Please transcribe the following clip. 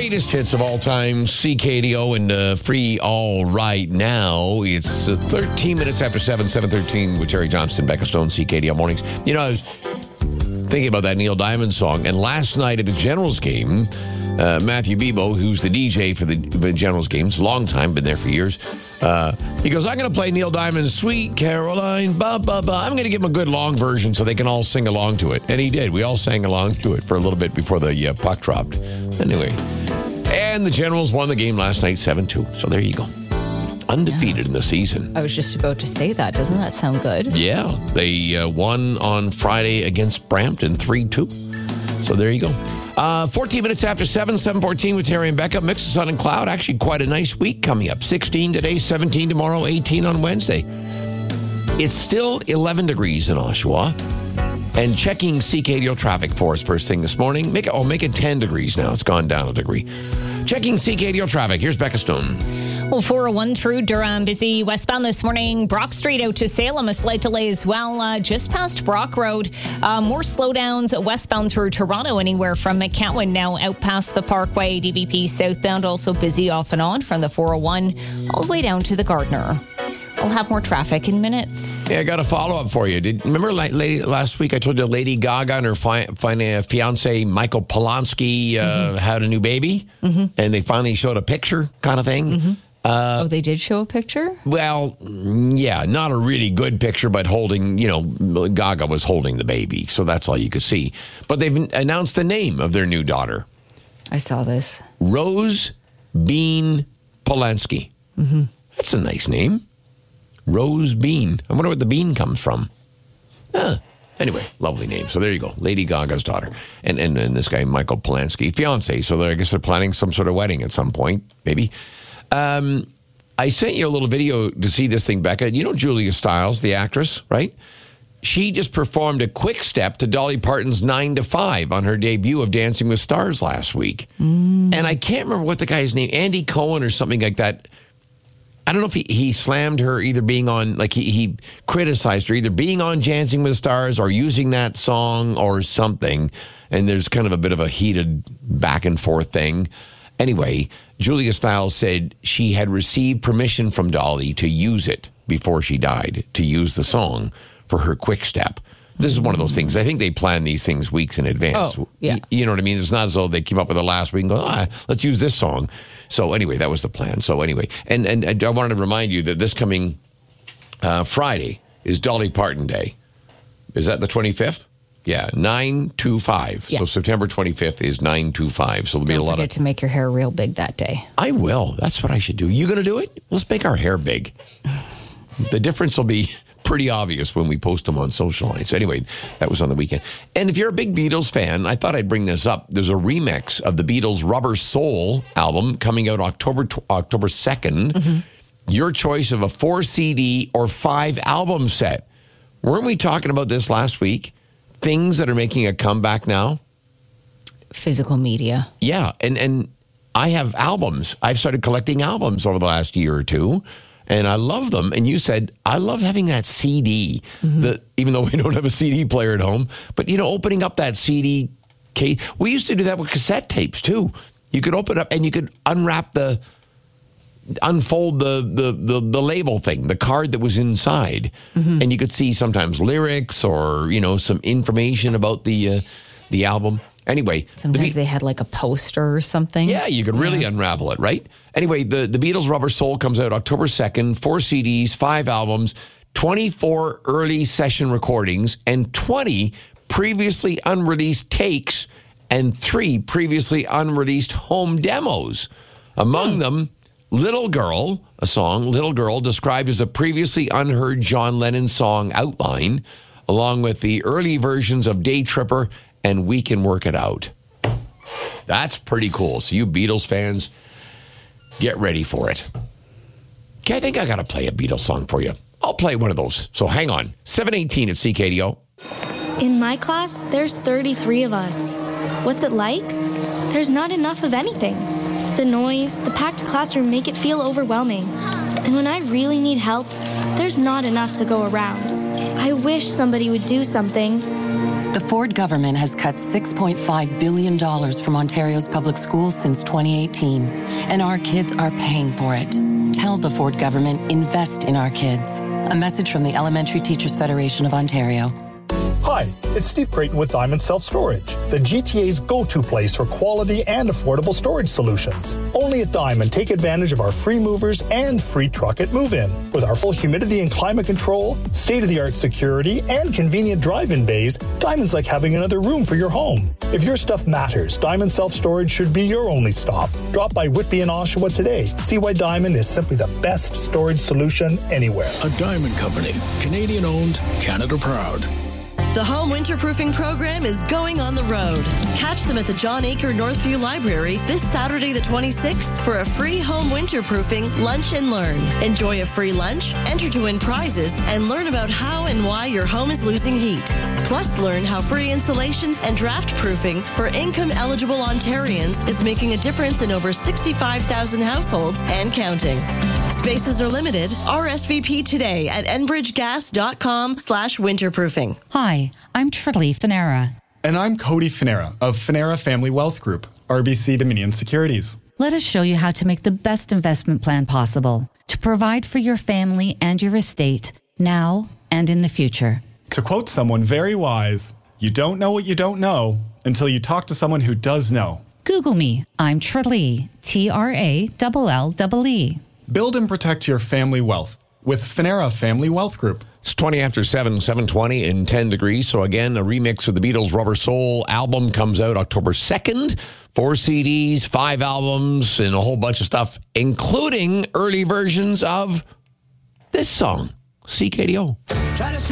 greatest hits of all time, CKDO and Free All Right Now. It's 13 minutes after 7:13 with Terry Johnston, Becca Stone, CKDO Mornings. You know, I was thinking about that Neil Diamond song, and last night at the Generals game, Matthew Bebo, who's the DJ for the Generals games, long time, been there for years, he goes, I'm going to play Neil Diamond's Sweet Caroline, ba, ba, ba. I'm going to give him a good long version so they can all sing along to it. And he did. We all sang along to it for a little bit before the puck dropped. Anyway, and the Generals won the game last night 7-2. So there you go. Undefeated in the season. I was just about to say that. Doesn't that sound good? Yeah. They won on Friday against Brampton 3-2. So there you go. 14 minutes after 7:14 with Terry and Becca. Mix of sun and cloud. Actually, quite a nice week coming up. 16 today, 17 tomorrow, 18 on Wednesday. It's still 11 degrees in Oshawa. And checking CKDO traffic for us first thing this morning. Make it 10 degrees now. It's gone down a degree. Checking CKDO traffic. Here's Becca Stone. Well, 401 through Durham, busy westbound this morning. Brock Street out to Salem, a slight delay as well, just past Brock Road. More slowdowns westbound through Toronto, anywhere from McCowan now out past the Parkway. DVP southbound also busy off and on from the 401 all the way down to the Gardiner. We'll have more traffic in minutes. Yeah, I got a follow-up for you. Remember last week I told you Lady Gaga and her fiancé Michael Polanski had a new baby? Mm-hmm. And they finally showed a picture kind of thing? Mm-hmm. They did show a picture? Well, yeah, not a really good picture, but holding, Gaga was holding the baby. So that's all you could see. But they've announced the name of their new daughter. I saw this. Rose Bean Polanski. Mm-hmm. That's a nice name. Rose Bean. I wonder what the bean comes from. Anyway, lovely name. So there you go. Lady Gaga's daughter. And this guy, Michael Polanski, fiancé. So I guess they're planning some sort of wedding at some point, maybe. I sent you a little video to see this thing, Becca. You know Julia Stiles, the actress, right? She just performed a quick step to Dolly Parton's 9 to 5 on her debut of Dancing with Stars last week. And I can't remember what the guy's name, Andy Cohen or something like that. I don't know if he slammed her either being on, like he criticized her either being on Dancing with the Stars or using that song or something. And there's kind of a bit of a heated back and forth thing. Anyway, Julia Stiles said she had received permission from Dolly to use it before she died, to use the song for her quick step. This is one of those things. I think they plan these things weeks in advance. Oh, yeah. You know what I mean? It's not as though they came up with it last week and go, let's use this song. So anyway, that was the plan. So anyway, and I wanted to remind you that this coming Friday is Dolly Parton Day. Is that the 25th? Yeah, 9/25. Yeah. So September 25th is 9/25. So there'll be a lot of... Don't forget to make your hair real big that day. I will. That's what I should do. You going to do it? Let's make our hair big. The difference will be pretty obvious when we post them on social lines. Anyway, that was on the weekend. And if you're a big Beatles fan, I thought I'd bring this up. There's a remix of the Beatles' Rubber Soul album coming out October 2nd. Mm-hmm. Your choice of a 4 CD or 5 album set. Weren't we talking about this last week? Things that are making a comeback now? Physical media. Yeah, and I have albums. I've started collecting albums over the last year or two, and I love them. And you said, I love having that CD, even though we don't have a CD player at home. But, opening up that CD case. We used to do that with cassette tapes, too. You could open up and you could unfold the label thing, the card that was inside. Mm-hmm. And you could see sometimes lyrics or, some information about the album. Anyway. Sometimes they had like a poster or something. Yeah, you could really unravel it, right? Anyway, the Beatles' Rubber Soul comes out October 2nd, 4 CDs, 5 albums, 24 early session recordings, and 20 previously unreleased takes, and 3 previously unreleased home demos. Among them, Little Girl, a song, Little Girl, described as a previously unheard John Lennon song outline, along with the early versions of Day Tripper and We Can Work It Out. That's pretty cool. So you Beatles fans, get ready for it. Okay, I think I got to play a Beatles song for you. I'll play one of those. So hang on. 7:18 at CKDO. In my class, there's 33 of us. What's it like? There's not enough of anything. The noise, the packed classroom make it feel overwhelming. And when I really need help, there's not enough to go around. I wish somebody would do something. The Ford government has cut $6.5 billion from Ontario's public schools since 2018, and our kids are paying for it. Tell the Ford government, invest in our kids. A message from the Elementary Teachers Federation of Ontario. Hi, it's Steve Creighton with Diamond Self-Storage, the GTA's go-to place for quality and affordable storage solutions. Only at Diamond, take advantage of our free movers and free truck at move-in. With our full humidity and climate control, state-of-the-art security, and convenient drive-in bays, Diamond's like having another room for your home. If your stuff matters, Diamond Self-Storage should be your only stop. Drop by Whitby and Oshawa today. See why Diamond is simply the best storage solution anywhere. A Diamond Company, Canadian-owned, Canada proud. The Home Winterproofing program is going on the road. Catch them at the John Aker Northview Library this Saturday the 26th for a free home winterproofing lunch and learn. Enjoy a free lunch, enter to win prizes, and learn about how and why your home is losing heat. Plus, learn how free insulation and draft proofing for income-eligible Ontarians is making a difference in over 65,000 households and counting. Spaces are limited. RSVP today at enbridgegas.com/winterproofing. Hi, I'm Trilly Finera. And I'm Cody Finera of Finera Family Wealth Group, RBC Dominion Securities. Let us show you how to make the best investment plan possible to provide for your family and your estate now and in the future. To quote someone very wise, you don't know what you don't know until you talk to someone who does know. Google me. I'm Trilly, TRALLE. Build and protect your family wealth with Finera Family Wealth Group. It's 20 after 7, 7:20 and 10 degrees. So again, a remix of the Beatles' Rubber Soul album comes out October 2nd. 4 CDs, 5 albums, and a whole bunch of stuff, including early versions of this song, CKDO.